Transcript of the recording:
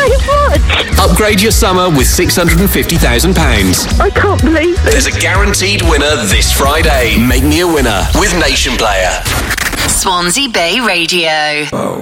much. Upgrade your summer with £650,000. I can't believe it. There's a guaranteed winner this Friday. Make me a winner with Nation Player. Swansea Bay Radio. Oh.